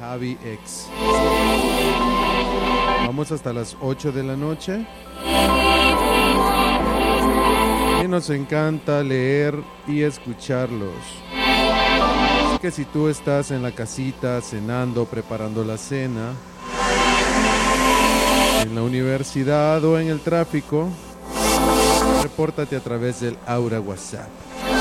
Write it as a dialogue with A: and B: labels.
A: Javi X. Vamos hasta las 8 de la noche. Y nos encanta leer y escucharlos. Así que si tú estás en la casita cenando, preparando la cena, en la universidad o en el tráfico, repórtate a través del Aura WhatsApp.